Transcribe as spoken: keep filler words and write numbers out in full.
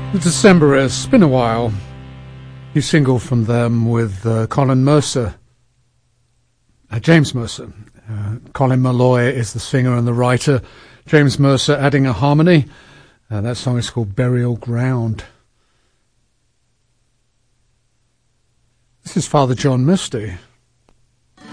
The Decemberists, been a while. New single from them with uh, Colin Mercer, uh, James Mercer. Uh, Colin Malloy is the singer and the writer. James Mercer adding a harmony. Uh, that song is called Burial Ground. This is Father John Misty.